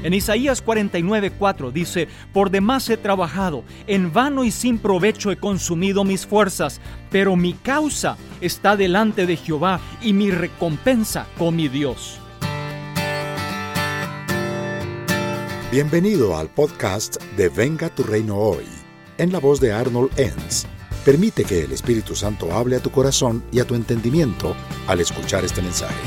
En Isaías 49:4 dice: por demás he trabajado, en vano y sin provecho he consumido mis fuerzas, pero mi causa está delante de Jehová y mi recompensa con mi Dios. Bienvenido al podcast de Venga tu Reino Hoy, en la voz de Arnold Enns. Permite que el Espíritu Santo hable a tu corazón y a tu entendimiento al escuchar este mensaje.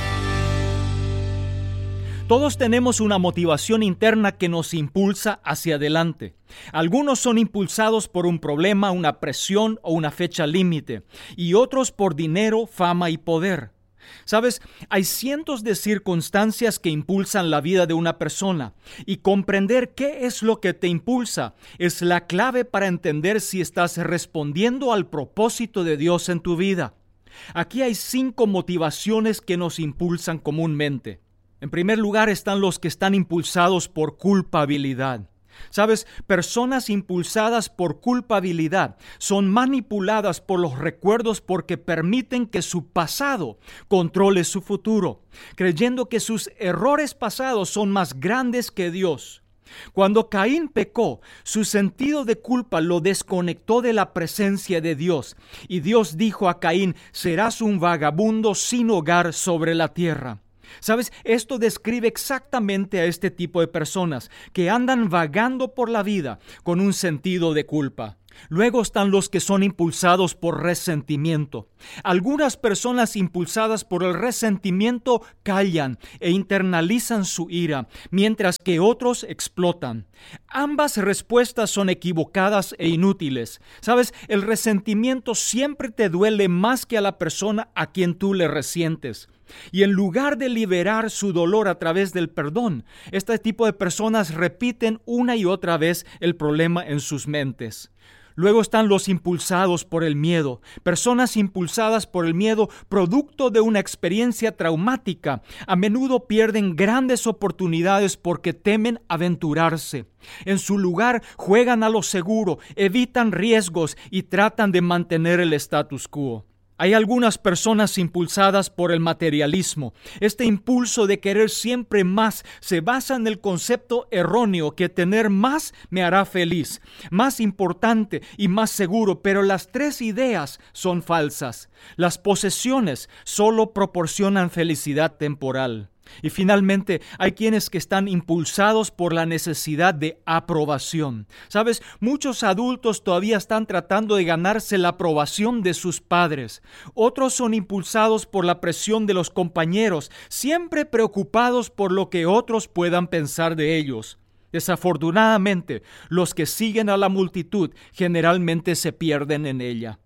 Todos tenemos una motivación interna que nos impulsa hacia adelante. Algunos son impulsados por un problema, una presión o una fecha límite, y otros por dinero, fama y poder. ¿Sabes? Hay cientos de circunstancias que impulsan la vida de una persona, y comprender qué es lo que te impulsa es la clave para entender si estás respondiendo al propósito de Dios en tu vida. Aquí hay 5 motivaciones que nos impulsan comúnmente. En primer lugar están los que están impulsados por culpabilidad. ¿Sabes? Personas impulsadas por culpabilidad son manipuladas por los recuerdos porque permiten que su pasado controle su futuro, creyendo que sus errores pasados son más grandes que Dios. Cuando Caín pecó, su sentido de culpa lo desconectó de la presencia de Dios, y Dios dijo a Caín: serás un vagabundo sin hogar sobre la tierra. ¿Sabes? Esto describe exactamente a este tipo de personas que andan vagando por la vida con un sentido de culpa. Luego están los que son impulsados por resentimiento. Algunas personas impulsadas por el resentimiento callan e internalizan su ira, mientras que otros explotan. Ambas respuestas son equivocadas e inútiles. ¿Sabes? El resentimiento siempre te duele más que a la persona a quien tú le resientes. Y en lugar de liberar su dolor a través del perdón, este tipo de personas repiten una y otra vez el problema en sus mentes. Luego están los impulsados por el miedo. Personas impulsadas por el miedo, producto de una experiencia traumática, a menudo pierden grandes oportunidades porque temen aventurarse. En su lugar, juegan a lo seguro, evitan riesgos y tratan de mantener el status quo. Hay algunas personas impulsadas por el materialismo. Este impulso de querer siempre más se basa en el concepto erróneo que tener más me hará feliz, más importante y más seguro, pero las 3 ideas son falsas. Las posesiones solo proporcionan felicidad temporal. Y finalmente, hay quienes que están impulsados por la necesidad de aprobación. ¿Sabes? Muchos adultos todavía están tratando de ganarse la aprobación de sus padres. Otros son impulsados por la presión de los compañeros, siempre preocupados por lo que otros puedan pensar de ellos. Desafortunadamente, los que siguen a la multitud generalmente se pierden en ella.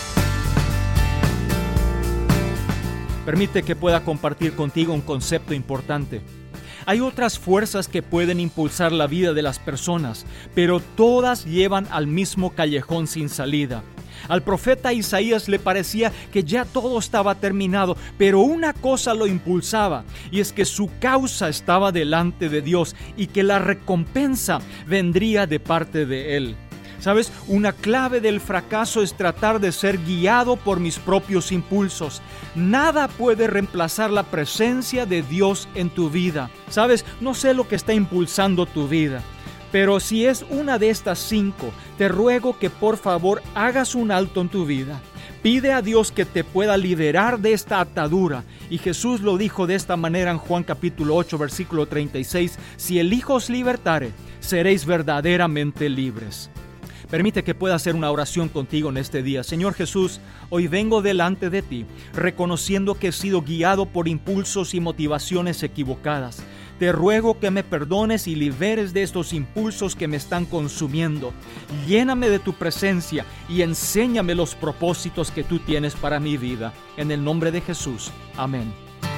Permite que pueda compartir contigo un concepto importante. Hay otras fuerzas que pueden impulsar la vida de las personas, pero todas llevan al mismo callejón sin salida. Al profeta Isaías le parecía que ya todo estaba terminado, pero una cosa lo impulsaba, y es que su causa estaba delante de Dios y que la recompensa vendría de parte de Él. ¿Sabes? Una clave del fracaso es tratar de ser guiado por mis propios impulsos. Nada puede reemplazar la presencia de Dios en tu vida. ¿Sabes? No sé lo que está impulsando tu vida, pero si es una de estas 5, te ruego que por favor hagas un alto en tu vida. Pide a Dios que te pueda liberar de esta atadura. Y Jesús lo dijo de esta manera en Juan capítulo 8, versículo 36. Si el Hijo os libertare, seréis verdaderamente libres. Permite que pueda hacer una oración contigo en este día. Señor Jesús, hoy vengo delante de ti, reconociendo que he sido guiado por impulsos y motivaciones equivocadas. Te ruego que me perdones y liberes de estos impulsos que me están consumiendo. Lléname de tu presencia y enséñame los propósitos que tú tienes para mi vida. En el nombre de Jesús. Amén.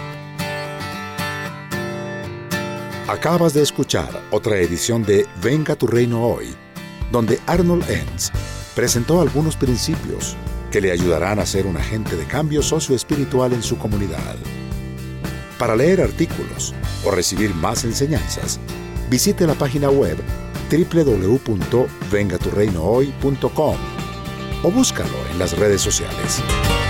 Acabas de escuchar otra edición de Venga tu Reino Hoy, donde Arnold Enns presentó algunos principios que le ayudarán a ser un agente de cambio socioespiritual en su comunidad. Para leer artículos o recibir más enseñanzas, visite la página web www.vengaturreinohoy.com o búscalo en las redes sociales.